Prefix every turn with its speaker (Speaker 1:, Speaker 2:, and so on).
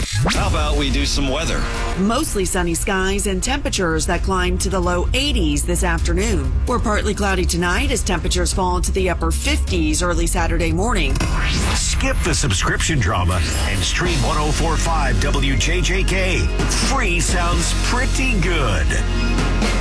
Speaker 1: How about we do some weather?
Speaker 2: Mostly sunny skies and temperatures that climb to the low 80s this afternoon. We're partly cloudy tonight as temperatures fall to the upper 50s early Saturday morning.
Speaker 3: Skip the subscription drama and stream 104.5 WJJK. Free sounds pretty good.